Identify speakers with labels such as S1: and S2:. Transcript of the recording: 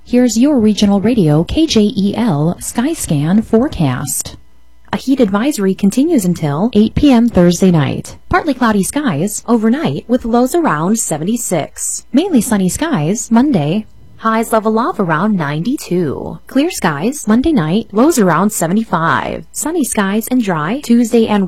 S1: Here's your regional radio KJEL Skyscan forecast. A heat advisory continues until 8 p.m. Thursday night. Partly cloudy skies overnight with lows around 76. Mainly sunny skies Monday. Highs level off around 92. Clear skies Monday night, lows around 75. Sunny skies and dry Tuesday and